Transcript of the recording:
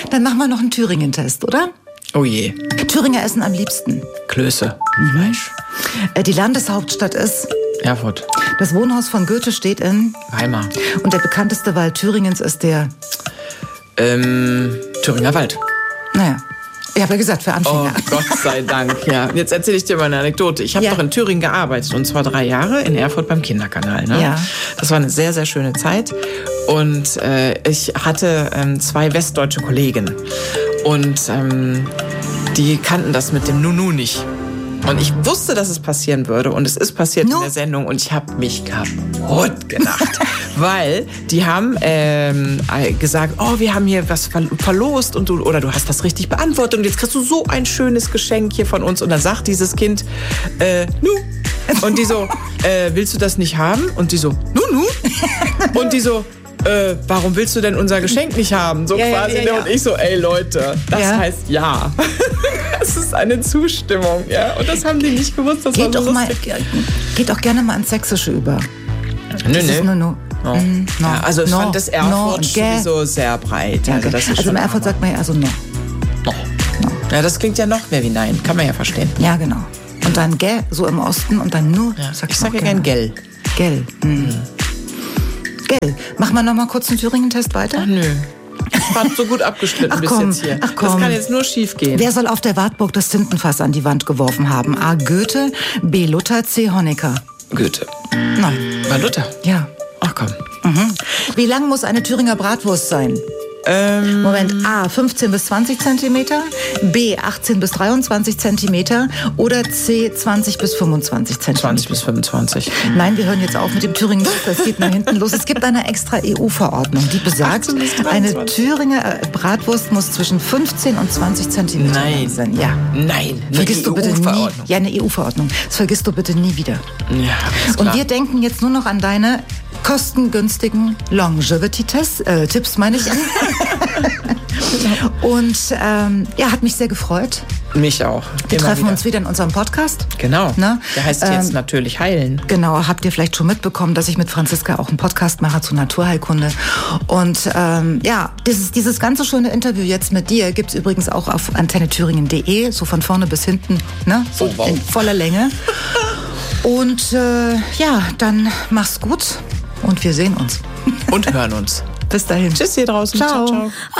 Dann machen wir noch einen Thüringen-Test, oder? Oh je. Thüringer essen am liebsten Klöße. Fleisch. Die Landeshauptstadt ist Erfurt. Das Wohnhaus von Goethe steht in Weimar. Und der bekannteste Wald Thüringens ist der Thüringer Wald. Naja, ich habe ja gesagt, für Anfänger. Oh, Gott sei Dank, ja. Jetzt erzähle ich dir mal eine Anekdote. Ich habe doch in Thüringen gearbeitet, und zwar 3 Jahre in Erfurt beim Kinderkanal. Ne? Ja. Das war eine sehr, sehr schöne Zeit. Und ich hatte 2 westdeutsche Kollegen. Und die kannten das mit dem Nunu nicht. Und ich wusste, dass es passieren würde. Und es ist passiert in der Sendung. Und ich habe mich kaputt gelacht. Weil die haben gesagt, oh, wir haben hier was verlost. Und du hast das richtig beantwortet. Und jetzt kriegst du so ein schönes Geschenk hier von uns. Und dann sagt dieses Kind, nu. Und die so, willst du das nicht haben? Und die so, nu. Und die so, warum willst du denn unser Geschenk nicht haben? So quasi. Ja. Und ich so, ey Leute, das heißt ja. Es ist eine Zustimmung, ja. Und das haben die nicht gewusst. Das geht, war so geht auch gerne mal ins Sächsische über. Nee. No. Ja, also ich fand das Erfurt sowieso sehr breit. Ja, also das ist im Erfurt sagt man ja also no. Ja, das klingt ja noch mehr wie nein. Kann man ja verstehen. Ja, genau. Und dann gä, so im Osten und dann nur. Ja, ich sage ja gern gell. Gell. Gell. Machen wir noch mal kurz einen Thüringen-Test weiter? Ach nö. Ich war so gut abgeschnitten bis jetzt hier. Ach komm. Das kann jetzt nur schief gehen. Wer soll auf der Wartburg das Tintenfass an die Wand geworfen haben? A. Goethe, B. Luther, C. Honecker. Goethe. Nein. War Luther? Ja. Ach komm. Wie lang muss eine Thüringer Bratwurst sein? Moment, A, 15 bis 20 Zentimeter, B, 18 bis 23 Zentimeter oder C, 20 bis 25 Zentimeter. 20 bis 25. Nein, wir hören jetzt auf mit dem Thüringen. Das geht nach hinten los. Es gibt eine extra EU-Verordnung, die besagt, eine Thüringer Bratwurst muss zwischen 15 und 20 Zentimeter lang sein. Ja. Nein, vergisst du bitte nie. Ja, eine EU-Verordnung. Das vergisst du bitte nie wieder. Ja, ist klar. Und wir denken jetzt nur noch an deine kostengünstigen Longevity-Tipps, meine ich. Und hat mich sehr gefreut. Mich auch. Wir treffen uns wieder in unserem Podcast. Genau. Ne? Der heißt jetzt natürlich Heilen. Genau, habt ihr vielleicht schon mitbekommen, dass ich mit Franziska auch einen Podcast mache zu Naturheilkunde. Und dieses ganze schöne Interview jetzt mit dir gibt's übrigens auch auf antennethüringen.de, so von vorne bis hinten, ne? So in voller Länge. Und dann mach's gut und wir sehen uns. Und hören uns. Bis dahin. Tschüss hier draußen. Ciao. Ciao.